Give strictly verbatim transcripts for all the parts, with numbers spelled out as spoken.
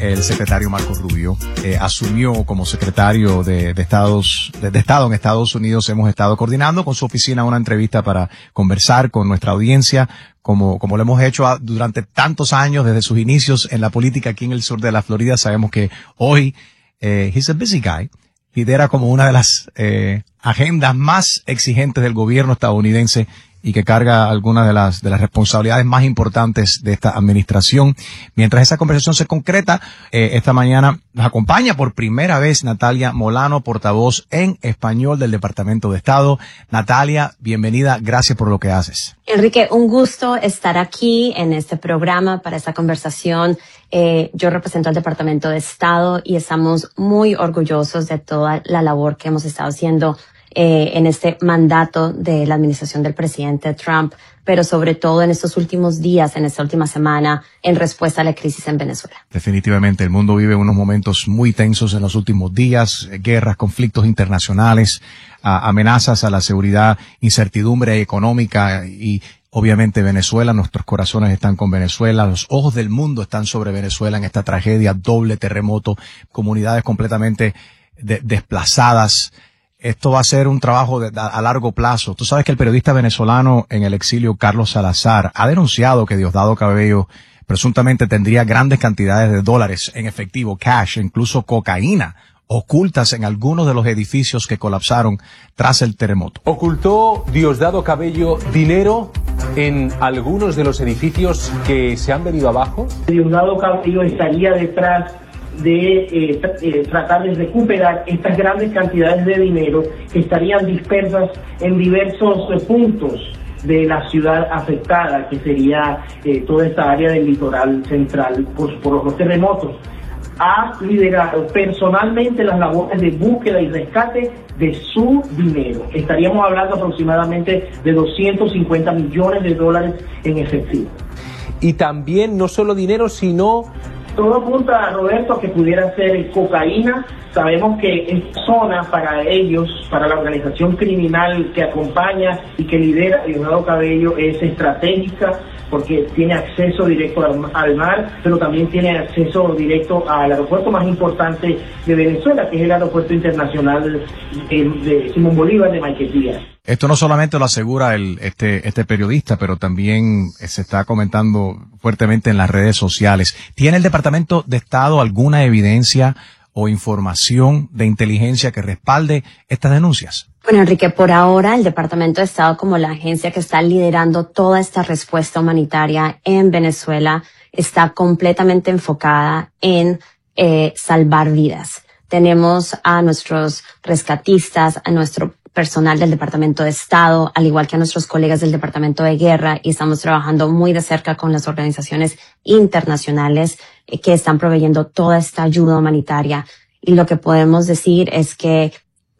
el secretario Marco Rubio eh, asumió como secretario de, de Estados de, de Estado en Estados Unidos. Hemos estado coordinando con su oficina una entrevista para conversar con nuestra audiencia, como como lo hemos hecho a, durante tantos años desde sus inicios en la política aquí en el sur de la Florida. Sabemos que hoy eh, he's a busy guy. Lidera como una de las eh, agendas más exigentes del gobierno estadounidense y que carga algunas de las de las responsabilidades más importantes de esta administración. Mientras esa conversación se concreta, eh, esta mañana nos acompaña por primera vez Natalia Molano, portavoz en español del Departamento de Estado. Natalia, bienvenida, gracias por lo que haces. Enrique, un gusto estar aquí en este programa para esta conversación. Eh, yo represento al Departamento de Estado y estamos muy orgullosos de toda la labor que hemos estado haciendo Eh, en este mandato de la administración del presidente Trump, pero sobre todo en estos últimos días, en esta última semana, en respuesta a la crisis en Venezuela. Definitivamente, el mundo vive unos momentos muy tensos en los últimos días, guerras, conflictos internacionales, a, amenazas a la seguridad, incertidumbre económica y obviamente Venezuela. Nuestros corazones están con Venezuela, los ojos del mundo están sobre Venezuela en esta tragedia, doble terremoto, comunidades completamente de, desplazadas. Esto va a ser un trabajo de, a, a largo plazo. Tú sabes que el periodista venezolano en el exilio, Carlos Salazar, ha denunciado que Diosdado Cabello presuntamente tendría grandes cantidades de dólares en efectivo, cash, incluso cocaína, ocultas en algunos de los edificios que colapsaron tras el terremoto. ¿Ocultó Diosdado Cabello dinero en algunos de los edificios que se han venido abajo? Diosdado Cabello estaría detrás de eh, eh, tratar de recuperar estas grandes cantidades de dinero que estarían dispersas en diversos eh, puntos de la ciudad afectada, que sería eh, toda esta área del litoral central por, por los terremotos. Ha liderado personalmente las labores de búsqueda y rescate de su dinero. Estaríamos hablando aproximadamente de doscientos cincuenta millones de dólares en efectivo. Y también no solo dinero, sino... Todo apunta, Roberto, a que pudiera ser cocaína. Sabemos que esta zona para ellos, para la organización criminal que acompaña y que lidera Diosdado Cabello, es estratégica porque tiene acceso directo al, al mar, pero también tiene acceso directo al aeropuerto más importante de Venezuela, que es el aeropuerto internacional de, de Simón Bolívar de Maiquetía. Esto no solamente lo asegura el, este, este periodista, pero también se está comentando fuertemente en las redes sociales. ¿Tiene el Departamento de Estado alguna evidencia o información de inteligencia que respalde estas denuncias? Bueno, Enrique, por ahora el Departamento de Estado, como la agencia que está liderando toda esta respuesta humanitaria en Venezuela, está completamente enfocada en eh, salvar vidas. Tenemos a nuestros rescatistas, a nuestro personal del Departamento de Estado, al igual que a nuestros colegas del Departamento de Guerra, y estamos trabajando muy de cerca con las organizaciones internacionales eh, que están proveyendo toda esta ayuda humanitaria. Y lo que podemos decir es que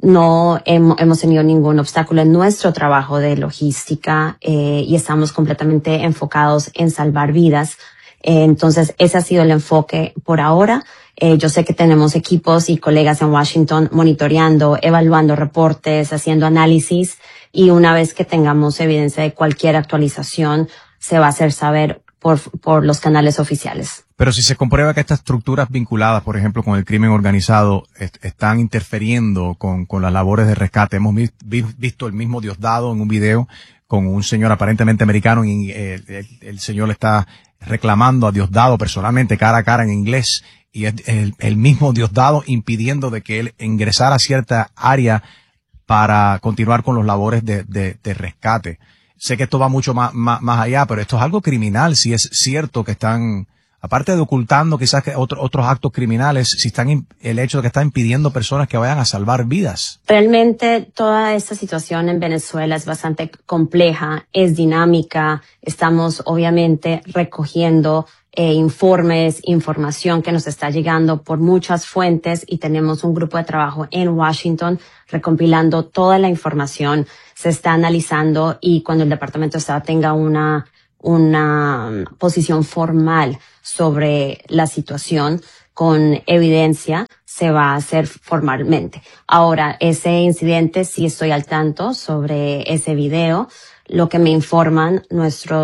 no hem, hemos tenido ningún obstáculo en nuestro trabajo de logística eh, y estamos completamente enfocados en salvar vidas. Eh, entonces, ese ha sido el enfoque por ahora. Eh, yo sé que tenemos equipos y colegas en Washington monitoreando, evaluando reportes, haciendo análisis, y una vez que tengamos evidencia de cualquier actualización, se va a hacer saber por, por los canales oficiales. Pero si se comprueba que estas estructuras vinculadas, por ejemplo, con el crimen organizado, est- están interfiriendo con, con las labores de rescate. Hemos vi- vi- visto el mismo Diosdado en un video con un señor aparentemente americano y eh, el, el señor le está reclamando a Diosdado personalmente cara a cara en inglés, y es el, el mismo Diosdado impidiendo de que él ingresara a cierta área para continuar con los labores de, de, de rescate. Sé que esto va mucho más, más, más allá, pero esto es algo criminal. Si es cierto que están, aparte de ocultando quizás que otro, otros actos criminales, si están, el hecho de que están impidiendo personas que vayan a salvar vidas. Realmente toda esta situación en Venezuela es bastante compleja, es dinámica. Estamos obviamente recogiendo eh, informes, información que nos está llegando por muchas fuentes, y tenemos un grupo de trabajo en Washington recompilando toda la información. Se está analizando, y cuando el Departamento de Estado tenga una una posición formal sobre la situación con evidencia, se va a hacer formalmente. Ahora, ese incidente, sí estoy al tanto sobre ese video. Lo que me informan nuestros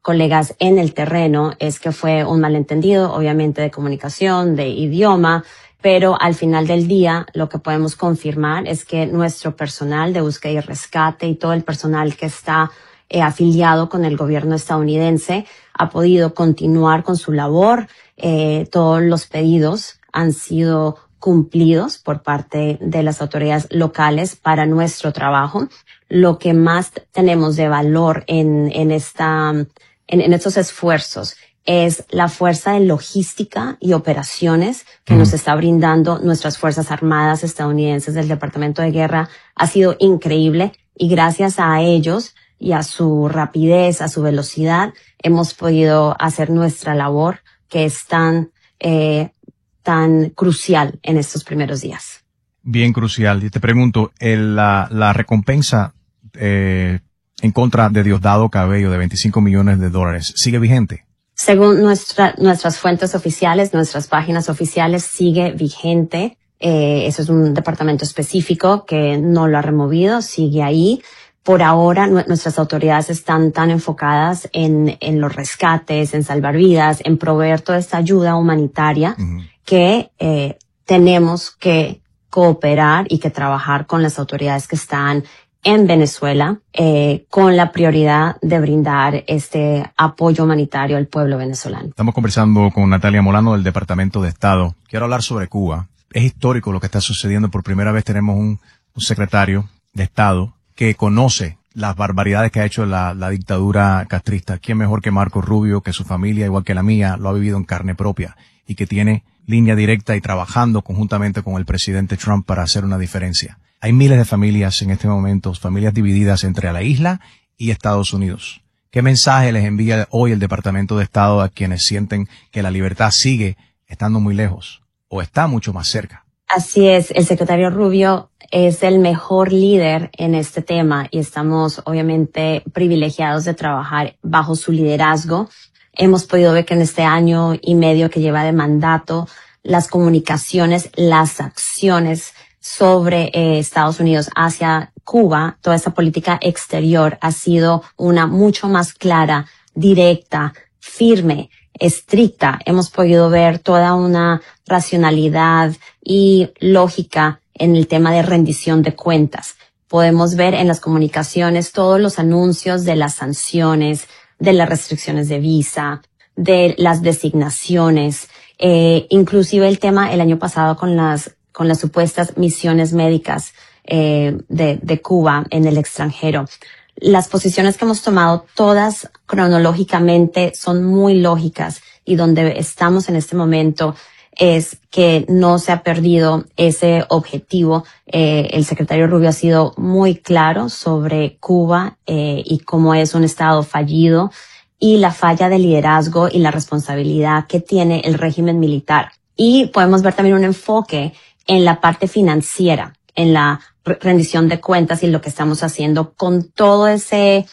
colegas en el terreno es que fue un malentendido, obviamente de comunicación, de idioma, pero al final del día lo que podemos confirmar es que nuestro personal de búsqueda y rescate y todo el personal que está eh, afiliado con el gobierno estadounidense ha podido continuar con su labor. Eh, todos los pedidos han sido cumplidos por parte de las autoridades locales para nuestro trabajo. Lo que más tenemos de valor en, en esta, en, en estos esfuerzos es la fuerza de logística y operaciones que mm. nos está brindando nuestras Fuerzas Armadas estadounidenses del Departamento de Guerra. Ha sido increíble y gracias a ellos y a su rapidez, a su velocidad, hemos podido hacer nuestra labor que es tan, eh, tan crucial en estos primeros días. Bien crucial. Y te pregunto, el, la, la recompensa eh, en contra de Diosdado Cabello de veinticinco millones de dólares, ¿sigue vigente? Según nuestra, nuestras fuentes oficiales, nuestras páginas oficiales, sigue vigente. Eh, eso es un departamento específico que no lo ha removido, sigue ahí. Por ahora, nu- nuestras autoridades están tan enfocadas en, en los rescates, en salvar vidas, en proveer toda esta ayuda humanitaria uh-huh. que eh, tenemos que cooperar y que trabajar con las autoridades que están en Venezuela eh, con la prioridad de brindar este apoyo humanitario al pueblo venezolano. Estamos conversando con Natalia Molano del Departamento de Estado. Quiero hablar sobre Cuba. Es histórico lo que está sucediendo. Por primera vez tenemos un, un secretario de Estado que conoce las barbaridades que ha hecho la, la dictadura castrista. ¿Quién mejor que Marco Rubio, que su familia, igual que la mía, lo ha vivido en carne propia y que tiene línea directa y trabajando conjuntamente con el presidente Trump para hacer una diferencia? Hay miles de familias en este momento, familias divididas entre la isla y Estados Unidos. ¿Qué mensaje les envía hoy el Departamento de Estado a quienes sienten que la libertad sigue estando muy lejos o está mucho más cerca? Así es, el secretario Rubio es el mejor líder en este tema y estamos obviamente privilegiados de trabajar bajo su liderazgo. Hemos podido ver que en este año y medio que lleva de mandato, las comunicaciones, las acciones sobre eh, Estados Unidos hacia Cuba, toda esa política exterior ha sido una mucho más clara, directa, firme, estricta. Hemos podido ver toda una racionalidad y lógica en el tema de rendición de cuentas. Podemos ver en las comunicaciones todos los anuncios de las sanciones, de las restricciones de visa, de las designaciones, eh, inclusive el tema el año pasado con las con las supuestas misiones médicas eh, de, de Cuba en el extranjero. Las posiciones que hemos tomado, todas cronológicamente, son muy lógicas y donde estamos en este momento es que no se ha perdido ese objetivo. Eh, el secretario Rubio ha sido muy claro sobre Cuba eh, y cómo es un estado fallido y la falla de liderazgo y la responsabilidad que tiene el régimen militar. Y podemos ver también un enfoque en la parte financiera, en la rendición de cuentas y lo que estamos haciendo con todo ese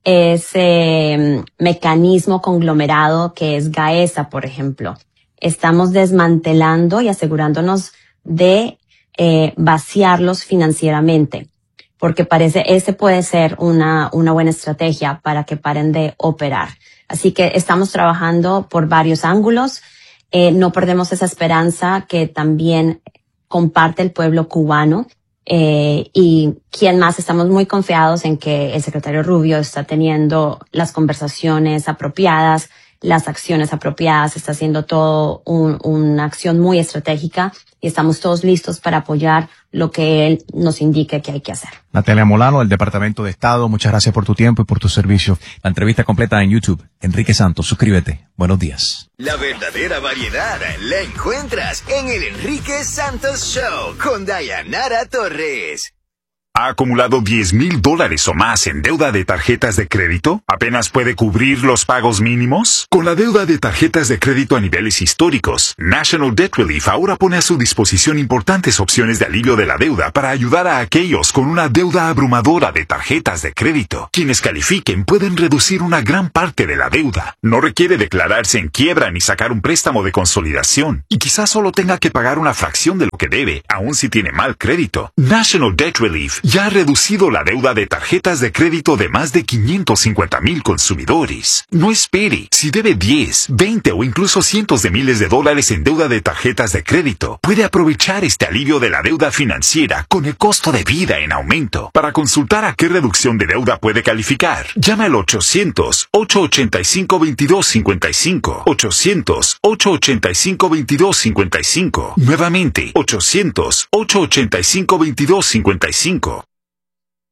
ese mecanismo conglomerado que es Gaesa, por ejemplo. Estamos desmantelando y asegurándonos de eh, vaciarlos financieramente, porque parece ese puede ser una una buena estrategia para que paren de operar. Así que estamos trabajando por varios ángulos. Eh, no perdemos esa esperanza que también comparte el pueblo cubano eh, y quien más estamos muy confiados en que el secretario Rubio está teniendo las conversaciones apropiadas, las acciones apropiadas, está haciendo todo un, una acción muy estratégica y estamos todos listos para apoyar lo que él nos indique que hay que hacer. Natalia Molano, del Departamento de Estado, muchas gracias por tu tiempo y por tu servicio. La entrevista completa en YouTube. Enrique Santos, suscríbete. Buenos días. La verdadera variedad la encuentras en el Enrique Santos Show con Dayanara Torres. ¿Ha acumulado diez mil dólares o más en deuda de tarjetas de crédito? ¿Apenas puede cubrir los pagos mínimos? Con la deuda de tarjetas de crédito a niveles históricos, National Debt Relief ahora pone a su disposición importantes opciones de alivio de la deuda para ayudar a aquellos con una deuda abrumadora de tarjetas de crédito. Quienes califiquen pueden reducir una gran parte de la deuda. No requiere declararse en quiebra ni sacar un préstamo de consolidación. Y quizás solo tenga que pagar una fracción de lo que debe, aun si tiene mal crédito. National Debt Relief ya ha reducido la deuda de tarjetas de crédito de más de quinientos cincuenta mil consumidores. No espere. Si debe diez, veinte o incluso cientos de miles de dólares en deuda de tarjetas de crédito, puede aprovechar este alivio de la deuda financiera con el costo de vida en aumento. Para consultar a qué reducción de deuda puede calificar, llama al ochocientos, ocho ochenta y cinco, veintidós cincuenta y cinco. ochocientos, ocho ochenta y cinco, veintidós cincuenta y cinco. Nuevamente, ochocientos, ocho ochenta y cinco, veintidós cincuenta y cinco.